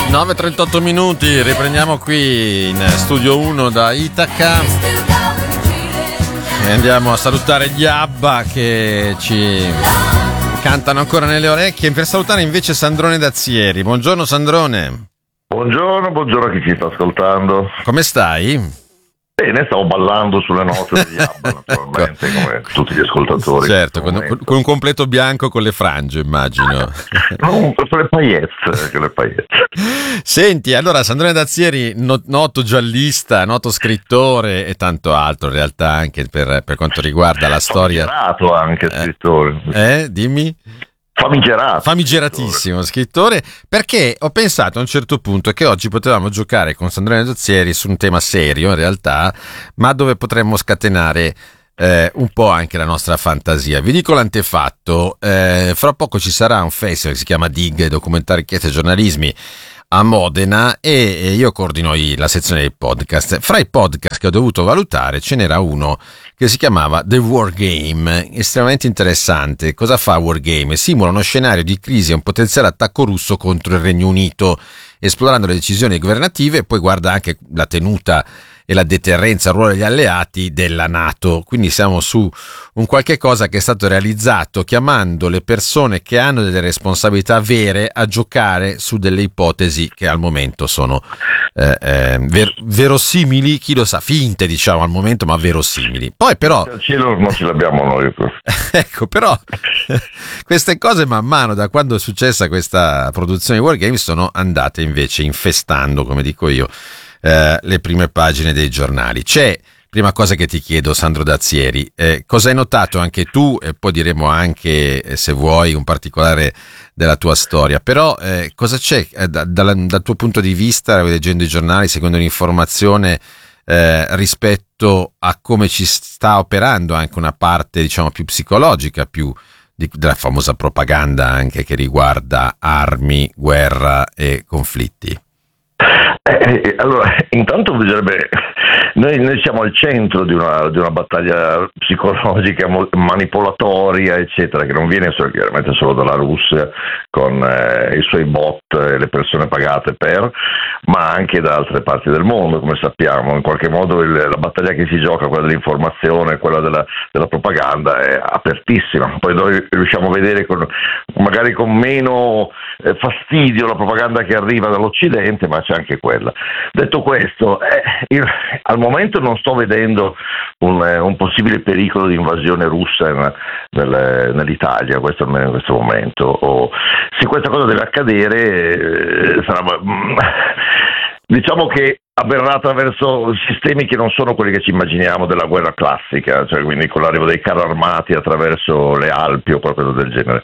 9:38 minuti, riprendiamo qui in Studio 1 da Itaca e andiamo a salutare gli ABBA che ci cantano ancora nelle orecchie. Per salutare invece Sandrone Dazzieri. Buongiorno Sandrone. Buongiorno a chi ci sta ascoltando. Come stai? Bene, stavo ballando sulle note degli ABBA, naturalmente, come tutti gli ascoltatori. Certo, con un completo bianco con le frange, immagino. No, con le paillette. Senti, allora Sandrone Dazzieri, noto giallista, noto scrittore e tanto altro, in realtà anche per quanto riguarda la storia. Famigerato anche scrittore. Dimmi? Famigeratissimo scrittore, perché ho pensato a un certo punto che oggi potevamo giocare con Sandrone Dazzieri su un tema serio in realtà, ma dove potremmo scatenare un po' anche la nostra fantasia. Vi dico l'antefatto: fra poco ci sarà un festival che si chiama DIG, Documentari, Inchieste e Giornalismi, a Modena, e io coordino la sezione dei podcast. Fra i podcast che ho dovuto valutare ce n'era uno che si chiamava The War Game, estremamente interessante. Cosa fa War Game? Simula uno scenario di crisi e un potenziale attacco russo contro il Regno Unito, esplorando le decisioni governative, e poi guarda anche la tenuta e la deterrenza, il ruolo degli alleati della NATO. Quindi siamo su un qualche cosa che è stato realizzato chiamando le persone che hanno delle responsabilità vere a giocare su delle ipotesi che al momento sono verosimili, chi lo sa, finte diciamo al momento, ma verosimili. Poi però al cielo non ce l'abbiamo noi. Ecco, però queste cose man mano, da quando è successa questa produzione di War Games, sono andate invece infestando, come dico io, le prime pagine dei giornali. C'è, prima cosa che ti chiedo, Sandro Dazzieri, cosa hai notato anche tu, e poi diremo anche, se vuoi, un particolare della tua storia, però cosa c'è dal tuo punto di vista, leggendo i giornali, seguendo l'informazione, rispetto a come ci sta operando anche una parte, diciamo, più psicologica, più della famosa propaganda anche che riguarda armi, guerra e conflitti? Allora, intanto bisognerebbe, noi siamo al centro di una battaglia psicologica manipolatoria, eccetera, che non viene chiaramente solo dalla Russia con i suoi bot e le persone pagate ma anche da altre parti del mondo, come sappiamo. In qualche modo la battaglia che si gioca, quella dell'informazione, quella della propaganda, è apertissima. Poi noi riusciamo a vedere magari con meno fastidio la propaganda che arriva dall'Occidente, ma c'è anche quella. Detto questo, al momento non sto vedendo un possibile pericolo di invasione russa nell'Italia, questo almeno in questo momento. Se questa cosa deve accadere, diciamo che avverrà attraverso sistemi che non sono quelli che ci immaginiamo della guerra classica, cioè quindi con l'arrivo dei carri armati attraverso le Alpi o qualcosa del genere.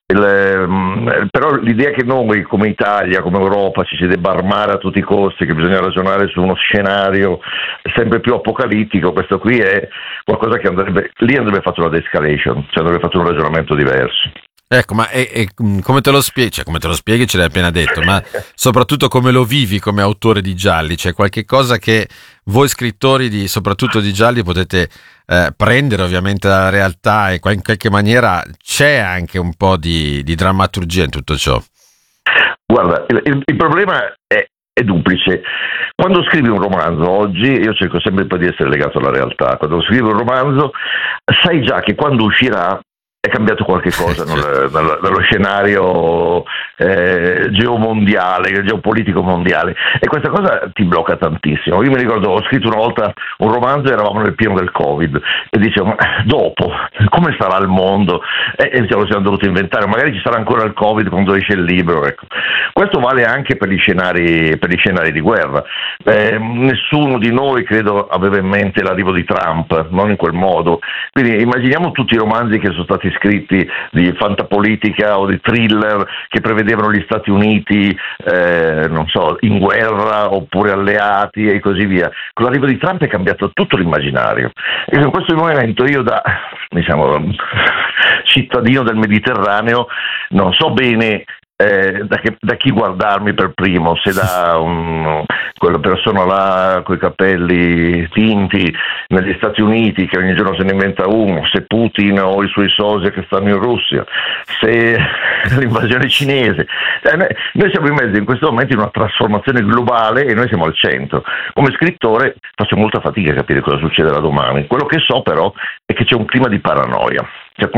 Però l'idea che noi come Italia, come Europa, ci si debba armare a tutti i costi, che bisogna ragionare su uno scenario sempre più apocalittico, questo qui è qualcosa che andrebbe fatto una de-escalation, cioè andrebbe fatto un ragionamento diverso. Ecco, ma come te lo spieghi? Cioè, come te lo spieghi ce l'hai appena detto, ma soprattutto come lo vivi come autore di gialli? C'è qualche cosa che voi scrittori soprattutto di gialli potete prendere ovviamente dalla realtà, e in qualche maniera c'è anche un po' di drammaturgia in tutto ciò? Guarda, il problema è duplice. Quando scrivi un romanzo oggi, io cerco sempre poi di essere legato alla realtà, quando scrivi un romanzo sai già che quando uscirà è cambiato qualche cosa nello scenario geomondiale, geopolitico mondiale, e questa cosa ti blocca tantissimo. Io mi ricordo, ho scritto una volta un romanzo e eravamo nel pieno del Covid e dicevo, ma dopo come sarà il mondo? E ce lo siamo dovuti inventare, magari ci sarà ancora il Covid quando esce il libro, ecco. Questo vale anche per gli scenari di guerra. Nessuno di noi, credo, aveva in mente l'arrivo di Trump, non in quel modo. Quindi immaginiamo tutti i romanzi che sono stati scritti di fantapolitica o di thriller che prevedevano gli Stati Uniti, non so, in guerra oppure alleati e così via. Con l'arrivo di Trump è cambiato tutto l'immaginario. E in questo momento io, da cittadino del Mediterraneo, non so bene da chi guardarmi per primo, se da quella persona là coi capelli tinti negli Stati Uniti che ogni giorno se ne inventa uno, se Putin o i suoi soci che stanno in Russia, se l'invasione cinese. Noi siamo in mezzo in questo momento in una trasformazione globale e noi siamo al centro. Come scrittore faccio molta fatica a capire cosa succederà domani. Quello che so però è che c'è un clima di paranoia. Cioè,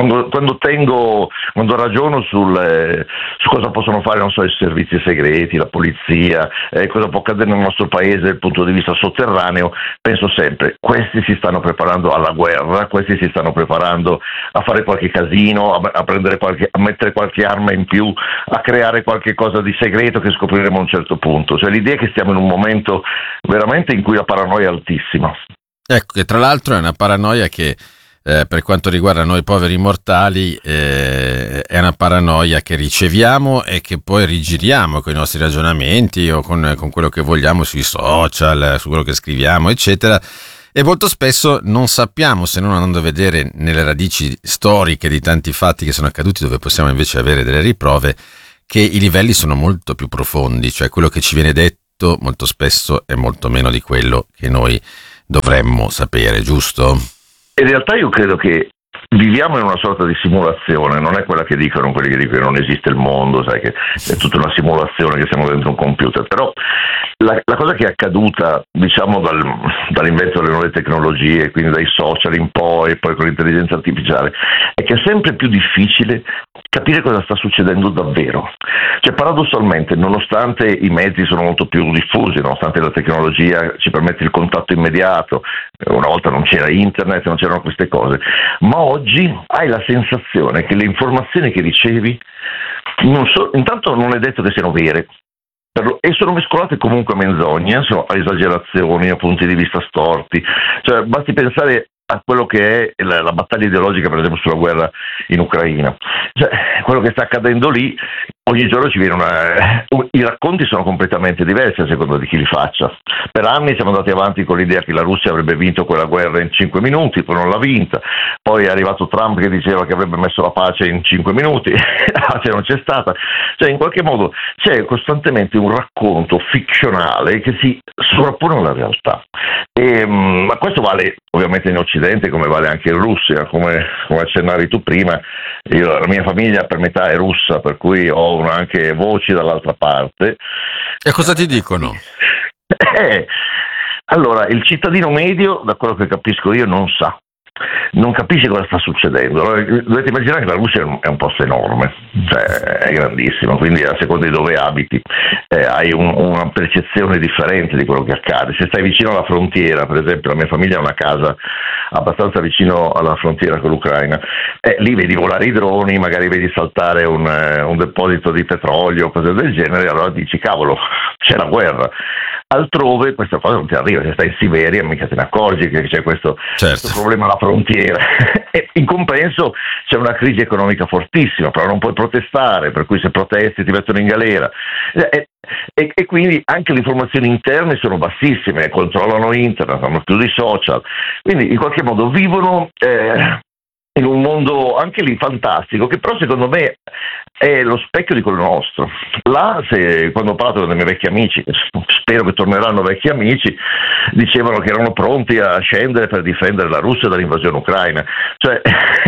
quando ragiono su cosa possono fare, non so, i servizi segreti, la polizia, cosa può accadere nel nostro paese dal punto di vista sotterraneo, penso sempre, questi si stanno preparando alla guerra, questi si stanno preparando a fare qualche casino, a mettere qualche arma in più, a creare qualche cosa di segreto che scopriremo a un certo punto. Cioè, l'idea è che stiamo in un momento veramente in cui la paranoia è altissima. Ecco, che tra l'altro è una paranoia che per quanto riguarda noi poveri mortali è una paranoia che riceviamo e che poi rigiriamo con i nostri ragionamenti o con quello che vogliamo sui social, su quello che scriviamo, eccetera, e molto spesso non sappiamo, se non andando a vedere nelle radici storiche di tanti fatti che sono accaduti, dove possiamo invece avere delle riprove, che i livelli sono molto più profondi, cioè quello che ci viene detto molto spesso è molto meno di quello che noi dovremmo sapere, giusto? In realtà io credo che viviamo in una sorta di simulazione, non è quella che dicono quelli che dicono che non esiste il mondo, sai, che è tutta una simulazione, che siamo dentro un computer, però la cosa che è accaduta, diciamo, dall'invento delle nuove tecnologie, quindi dai social in poi, e poi con l'intelligenza artificiale, è che è sempre più difficile capire cosa sta succedendo davvero. Cioè, paradossalmente, nonostante i mezzi sono molto più diffusi, nonostante la tecnologia ci permette il contatto immediato, una volta non c'era internet, non c'erano queste cose, ma oggi hai la sensazione che le informazioni che ricevi intanto non è detto che siano vere, e sono mescolate comunque a menzogne, a esagerazioni, a punti di vista storti. Cioè, basti pensare a quello che è la battaglia ideologica, per esempio, sulla guerra in Ucraina. Cioè, quello che sta accadendo lì, ogni giorno ci viene i racconti sono completamente diversi a seconda di chi li faccia. Per anni siamo andati avanti con l'idea che la Russia avrebbe vinto quella guerra in 5 minuti, poi non l'ha vinta. Poi è arrivato Trump che diceva che avrebbe messo la pace in 5 minuti, la pace non c'è stata. Cioè, in qualche modo c'è costantemente un racconto ficzionale che si sovrappone alla realtà. Ma questo vale ovviamente in Occidente, come vale anche in Russia, come accennavi tu prima. La mia famiglia per metà è russa, per cui ho anche voci dall'altra parte. E cosa ti dicono? Allora, il cittadino medio, da quello che capisco io, non capisce cosa sta succedendo. Allora, dovete immaginare che la Russia è un posto enorme, cioè è grandissimo, quindi a seconda di dove abiti hai una percezione differente di quello che accade. Se stai vicino alla frontiera, per esempio, la mia famiglia ha una casa abbastanza vicino alla frontiera con l'Ucraina, lì vedi volare i droni, magari vedi saltare un deposito di petrolio, cose del genere, allora dici cavolo, c'è la guerra. Altrove questa cosa non ti arriva, se stai in Siberia mica te ne accorgi che c'è questo problema alla frontiera. E in compenso c'è una crisi economica fortissima, però non puoi protestare, per cui se protesti ti mettono in galera. E quindi anche le informazioni interne sono bassissime, controllano internet, hanno chiuso i social, quindi in qualche modo vivono in un mondo anche lì fantastico, che però secondo me è lo specchio di quello nostro. Là, quando ho parlato con dei miei vecchi amici, spero che torneranno vecchi amici, dicevano che erano pronti a scendere per difendere la Russia dall'invasione ucraina. Cioè,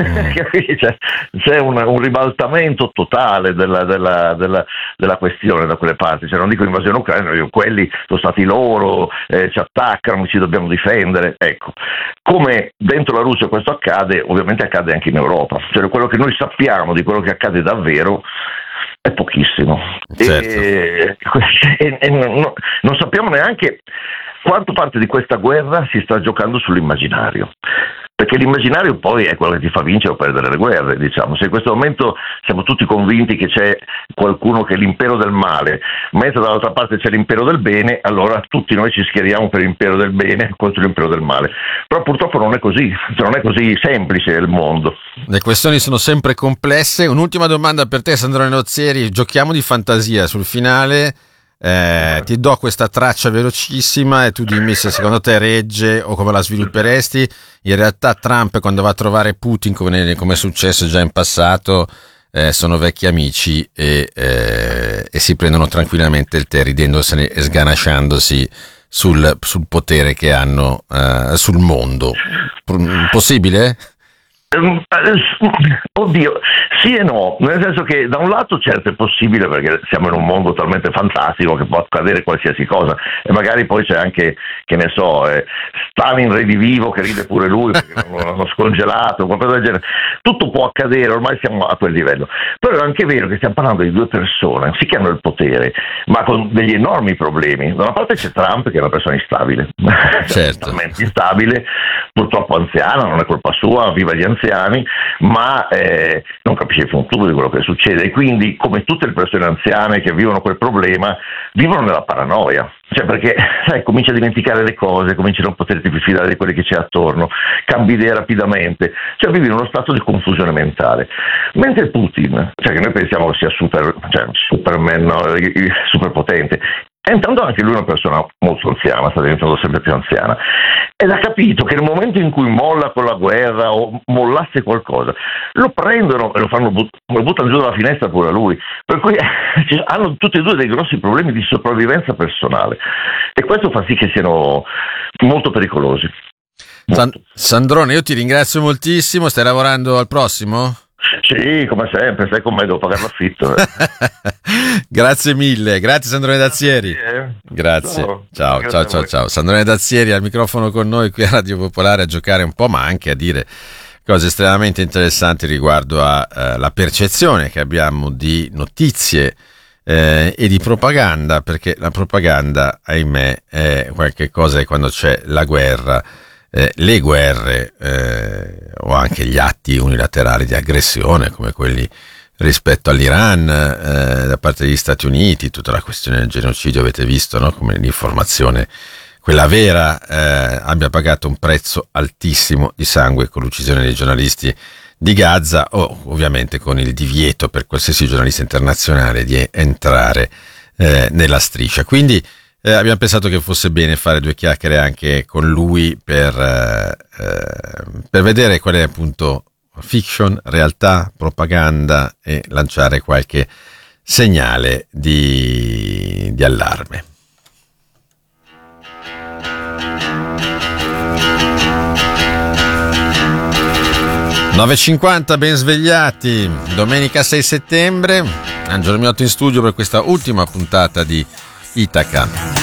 c'è un ribaltamento totale della questione da quelle parti. Cioè, non dico invasione ucraina, quelli sono stati loro, ci attaccano, ci dobbiamo difendere. Ecco, come dentro la Russia questo accade, ovviamente accade anche in Europa. Cioè, quello che noi sappiamo di quello che accade davvero è pochissimo. Certo. E non sappiamo neanche quanto parte di questa guerra si sta giocando sull'immaginario, perché l'immaginario poi è quello che ti fa vincere o perdere le guerre, diciamo. Se in questo momento siamo tutti convinti che c'è qualcuno che è l'impero del male, mentre dall'altra parte c'è l'impero del bene, allora tutti noi ci schieriamo per l'impero del bene contro l'impero del male. Però purtroppo non è così, non è così semplice il mondo. Le questioni sono sempre complesse. Un'ultima domanda per te, Sandro Nozzieri, giochiamo di fantasia sul finale. Ti do questa traccia velocissima e tu dimmi se secondo te regge o come la svilupperesti. In realtà Trump, quando va a trovare Putin, come è successo già in passato, sono vecchi amici e si prendono tranquillamente il tè ridendosene e sganasciandosi sul potere che hanno sul mondo. Possibile? Oddio, sì e no, nel senso che da un lato certo è possibile perché siamo in un mondo talmente fantastico che può accadere qualsiasi cosa e magari poi c'è anche, che ne so, Stalin redivivo che ride pure lui perché l'hanno scongelato, qualcosa del genere, tutto può accadere, ormai siamo a quel livello, però è anche vero che stiamo parlando di due persone, sì che hanno il potere, ma con degli enormi problemi. Da una parte c'è Trump che è una persona instabile, certo. totalmente instabile, purtroppo anziana, non è colpa sua, viva gli anziani, ma non capisce il futuro di quello che succede e quindi come tutte le persone anziane che vivono quel problema vivono nella paranoia, cioè perché sai, cominci a dimenticare le cose, cominci a non poterti più fidare di quelli che c'è attorno, cambi idea rapidamente, cioè vivi in uno stato di confusione mentale, mentre Putin, cioè che noi pensiamo che sia Superman, no, super potente, è intanto anche lui una persona molto anziana, sta diventando sempre più anziana, ed ha capito che nel momento in cui molla con la guerra o mollasse qualcosa, lo prendono e lo buttano giù dalla finestra pure a lui, per cui hanno tutti e due dei grossi problemi di sopravvivenza personale e questo fa sì che siano molto pericolosi. Sandrone, io ti ringrazio moltissimo, stai lavorando al prossimo? Sì, come sempre, stai con me, devo pagare l'affitto. Grazie mille, grazie Sandrone Dazzieri. Grazie. Ciao. Sandrone Dazzieri al microfono con noi qui a Radio Popolare a giocare un po', ma anche a dire cose estremamente interessanti riguardo alla percezione che abbiamo di notizie e di propaganda, perché la propaganda, ahimè, è qualche cosa che quando c'è la guerra, le guerre o anche gli atti unilaterali di aggressione come quelli rispetto all'Iran da parte degli Stati Uniti, tutta la questione del genocidio, avete visto, no? Come l'informazione, quella vera, abbia pagato un prezzo altissimo di sangue con l'uccisione dei giornalisti di Gaza o ovviamente con il divieto per qualsiasi giornalista internazionale di entrare nella striscia. Quindi abbiamo pensato che fosse bene fare due chiacchiere anche con lui per vedere qual è appunto fiction, realtà, propaganda e lanciare qualche segnale di allarme. (9:50), ben svegliati, domenica 6 settembre, Angelo Miotto in studio per questa ultima puntata di Itaca.